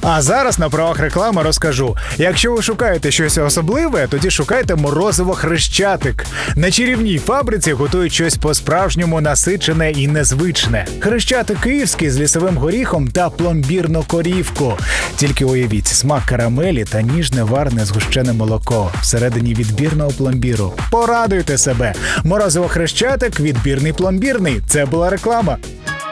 А зараз на правах реклами розкажу. Якщо ви шукаєте щось особливе, тоді шукайте морозиво Хрещатик. На чарівній фабриці готують щось по-справжньому насичене і незвичне. Хрещатик київський з лісовим горіхом та пломбірну корівку. Тільки уявіть, смак карамелі та ніжне варне згущене молоко всередині відбірного пломбіру. Порадуйте себе! Морозиво Хрещатик, відбірний пломбірний. Це була реклама.